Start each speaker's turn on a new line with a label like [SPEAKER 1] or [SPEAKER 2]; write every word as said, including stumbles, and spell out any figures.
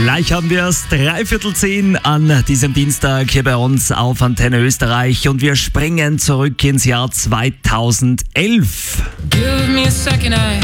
[SPEAKER 1] Gleich haben wir es dreiviertel zehn an diesem Dienstag hier bei uns auf Antenne Österreich und wir springen zurück ins Jahr zweitausendelf.
[SPEAKER 2] Give me a second, I